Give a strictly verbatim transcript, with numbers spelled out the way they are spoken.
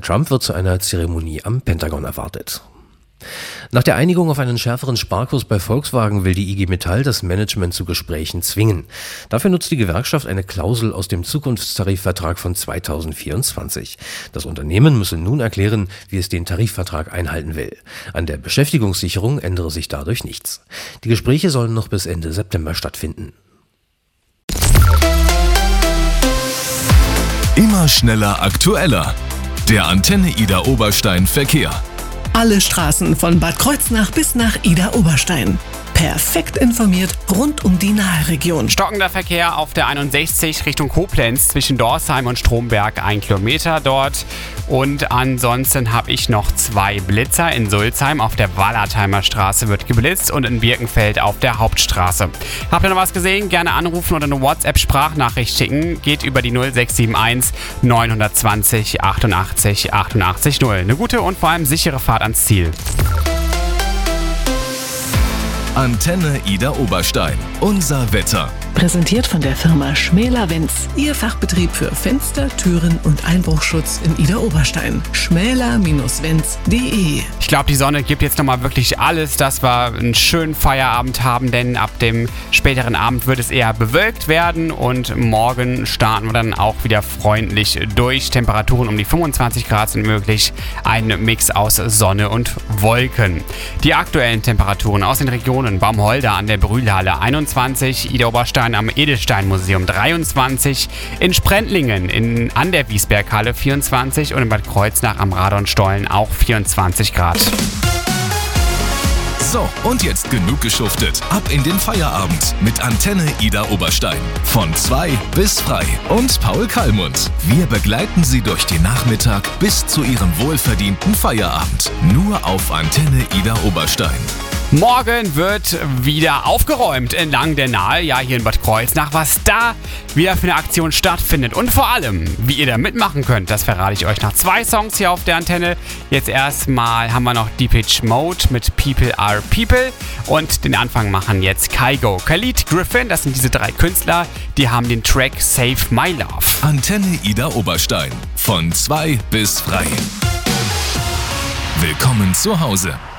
Trump wird zu einer Zeremonie am Pentagon erwartet. Nach der Einigung auf einen schärferen Sparkurs bei Volkswagen will die I G Metall das Management zu Gesprächen zwingen. Dafür nutzt die Gewerkschaft eine Klausel aus dem Zukunftstarifvertrag von zweitausendvierundzwanzig. Das Unternehmen müsse nun erklären, wie es den Tarifvertrag einhalten will. An der Beschäftigungssicherung ändere sich dadurch nichts. Die Gespräche sollen noch bis Ende September stattfinden. Immer schneller, aktueller. Der Antenne Ida Oberstein Verkehr. Alle Straßen von Bad Kreuznach bis nach Ida Oberstein. Perfekt informiert rund um die Nahregion. Stockender Verkehr auf der einundsechzig Richtung Koblenz zwischen Dorsheim und Stromberg, ein Kilometer dort. Und ansonsten habe ich noch zwei Blitzer. In Sulzheim auf der Wallertheimer Straße wird geblitzt und in Birkenfeld auf der Hauptstraße. Habt ihr noch was gesehen? Gerne anrufen oder eine WhatsApp-Sprachnachricht schicken. Geht über die null sechs sieben eins neun zwei null achtundachtzig achtundachtzig null. Eine gute und vor allem sichere Fahrt ans Ziel. Antenne Ida Oberstein. Unser Wetter. Präsentiert von der Firma Schmäler-Wenz. Ihr Fachbetrieb für Fenster, Türen und Einbruchschutz in Ida Oberstein. schmäler Wenz punkt de. Ich glaube, die Sonne gibt jetzt nochmal wirklich alles, dass wir einen schönen Feierabend haben, denn ab dem späteren Abend wird es eher bewölkt werden und morgen starten wir dann auch wieder freundlich durch. Temperaturen um die fünfundzwanzig Grad sind möglich. Ein Mix aus Sonne und Wolken. Die aktuellen Temperaturen aus den Regionen Baumholder an der Brühlhalle einundzwanzig, Ida Oberstein am Edelstein-Museum dreiundzwanzig, in Sprendlingen in, an der Wiesberghalle vierundzwanzig und in Bad Kreuznach am Radonstollen auch vierundzwanzig Grad. So, und jetzt genug geschuftet. Ab in den Feierabend mit Antenne Ida Oberstein. Von zwei bis frei. Und Paul Kallmund. Wir begleiten Sie durch den Nachmittag bis zu Ihrem wohlverdienten Feierabend. Nur auf Antenne Ida Oberstein. Morgen wird wieder aufgeräumt entlang der Nahe, ja hier in Bad Kreuznach. Was da wieder für eine Aktion stattfindet und vor allem, wie ihr da mitmachen könnt, das verrate ich euch nach zwei Songs hier auf der Antenne. Jetzt erstmal haben wir noch Depeche Mode mit People Are People und den Anfang machen jetzt Kygo, Khalid, Griffin, das sind diese drei Künstler, die haben den Track Save My Love. Antenne Ida Oberstein, von zwei bis frei. Willkommen zu Hause.